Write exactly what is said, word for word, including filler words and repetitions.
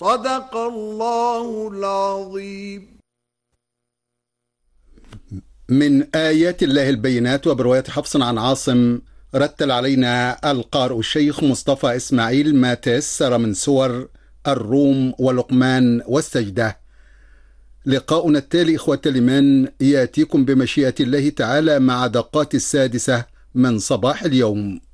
صدق الله العظيم. من آيات الله البينات وبرواية حفص عن عاصم، رتل علينا القارئ الشيخ مصطفى إسماعيل ما تيسر من سور الروم ولقمان والسجدة. لقاؤنا التالي إخوة الإيمان يأتيكم بمشيئة الله تعالى مع دقات السادسة من صباح اليوم.